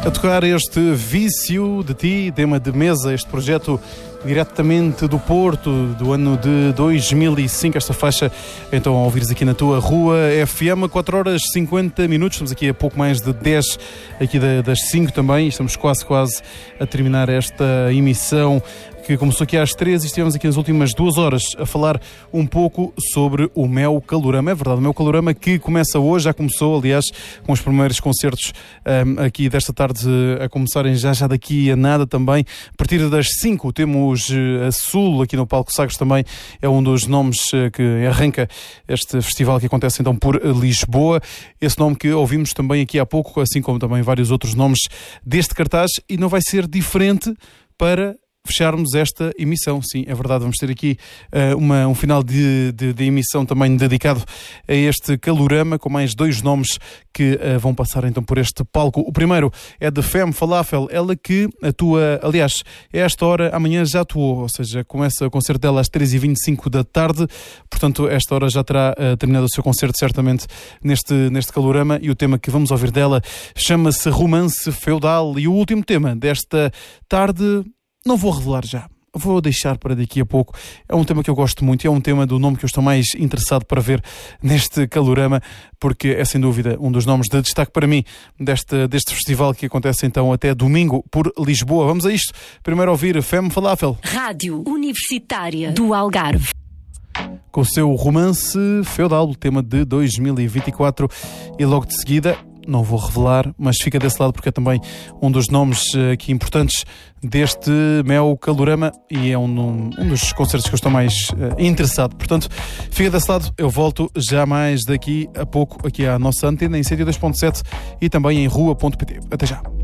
A tocar este Vício de Ti, tema de mesa, este projeto diretamente do Porto, do ano de 2005, esta faixa, então a ouvires aqui na tua rua FM, 4 horas 50 minutos, estamos aqui a pouco mais de 10, aqui das 5 também, estamos quase a terminar esta emissão que começou aqui às 13 e estivemos aqui nas últimas 2 horas a falar um pouco sobre o Mel Calorama. É verdade, o Mel Calorama que começa hoje, já começou, aliás, com os primeiros concertos aqui desta tarde a começarem já daqui a nada também. A partir das 5 temos a Sul aqui no Palco Sagres, também é um dos nomes que arranca este festival que acontece então por Lisboa. Esse nome que ouvimos também aqui há pouco, assim como também vários outros nomes deste cartaz, e não vai ser diferente para fecharmos esta emissão. Sim, é verdade, vamos ter aqui um final de emissão também dedicado a este Calorama, com mais 2 nomes que vão passar então por este palco. O primeiro é de Femme Falafel, ela que atua, aliás, a esta hora, amanhã já atuou, ou seja, começa o concerto dela às 13h25 da tarde, portanto, esta hora já terá terminado o seu concerto certamente neste Calorama, e o tema que vamos ouvir dela chama-se Romance Feudal, e o último tema desta tarde não vou revelar já, vou deixar para daqui a pouco. É um tema que eu gosto muito, é um tema do nome que eu estou mais interessado para ver neste Calorama, porque é sem dúvida um dos nomes de destaque para mim deste festival que acontece então até domingo por Lisboa. Vamos a isto. Primeiro ouvir Femme Falafel. Rádio Universitária do Algarve. Com o seu Romance Feudal, o tema de 2024, e logo de seguida, não vou revelar, mas fica desse lado porque é também um dos nomes aqui importantes deste Mel Calorama e é um dos concertos que eu estou mais interessado. Portanto, fica desse lado, eu volto já mais daqui a pouco aqui à nossa antena em 102.7 e também em rua.pt. Até já.